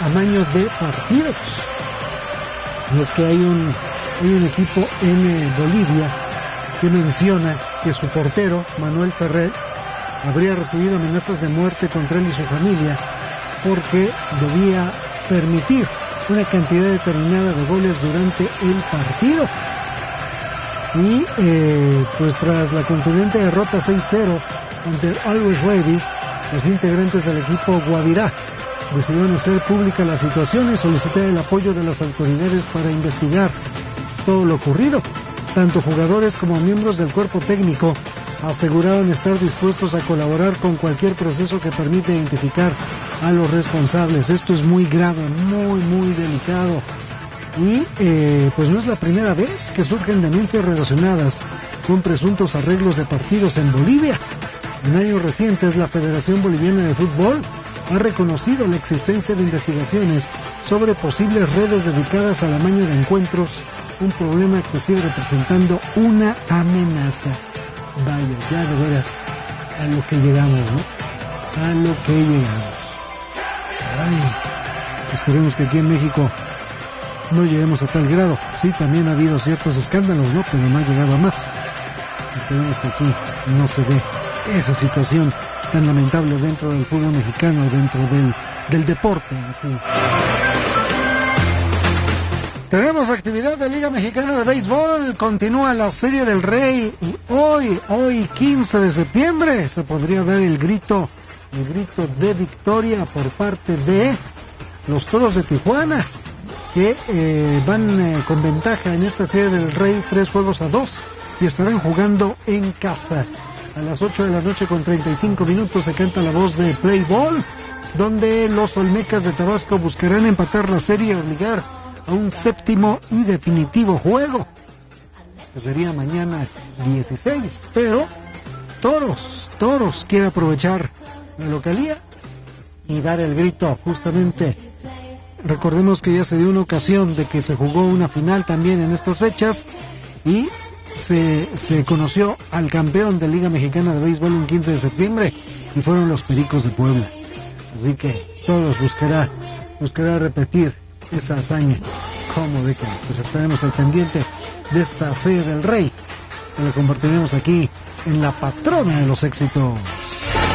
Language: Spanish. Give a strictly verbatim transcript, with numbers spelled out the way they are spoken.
amaño de partidos. Y es que hay un, hay un equipo en eh, Bolivia que menciona que su portero, Manuel Ferrer, habría recibido amenazas de muerte contra él y su familia porque debía permitir una cantidad determinada de goles durante el partido. Y eh, pues tras la contundente derrota seis cero ante el Always Ready, los integrantes del equipo Guavirá decidieron hacer pública la situación y solicitar el apoyo de las autoridades para investigar todo lo ocurrido. Tanto jugadores como miembros del cuerpo técnico aseguraron estar dispuestos a colaborar con cualquier proceso que permita identificar a los responsables. Esto es muy grave, muy, muy delicado. Y eh, pues no es la primera vez que surgen denuncias relacionadas con presuntos arreglos de partidos en Bolivia. En años recientes, la Federación Boliviana de Fútbol ha reconocido la existencia de investigaciones sobre posibles redes dedicadas al amaño de encuentros, un problema que sigue representando una amenaza. Vaya, ya de veras, a lo que llegamos, ¿no? A lo que llegamos. Ay, esperemos que aquí en México no lleguemos a tal grado. Sí, también ha habido ciertos escándalos, ¿no? Pero no ha llegado a más. Esperemos que aquí no se dé esa situación tan lamentable dentro del fútbol mexicano, dentro del, del deporte en sí. Tenemos actividad de Liga Mexicana de Béisbol, continúa la Serie del Rey y hoy, hoy quince de septiembre, se podría dar el grito, el grito de victoria por parte de los Toros de Tijuana, que eh, van eh, con ventaja en esta Serie del Rey, tres juegos a dos, y estarán jugando en casa. A las ocho de la noche con treinta y cinco minutos se canta la voz de Play Ball, donde los Olmecas de Tabasco buscarán empatar la serie y obligar a un séptimo y definitivo juego, que sería mañana dieciséis, pero Toros, Toros quiere aprovechar la localía y dar el grito justamente. Recordemos que ya se dio una ocasión de que se jugó una final también en estas fechas y se, se conoció al campeón de Liga Mexicana de Béisbol un quince de septiembre y fueron los Pericos de Puebla. Así que Toros buscará, buscará repetir esa hazaña. Como de que pues estaremos al pendiente de esta Serie del Rey, que lo compartiremos aquí en la patrona de los éxitos.